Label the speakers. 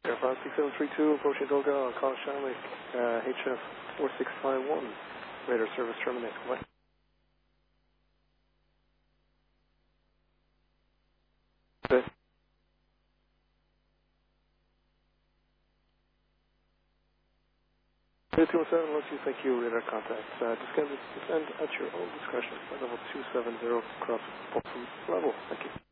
Speaker 1: Air 56732, approaching Dolga, call Shanley, HF 4651, radar service terminate. What? Okay. 217, let's see, thank you, radar contact. Descend at your own discretion, level 270, cross from level, thank you.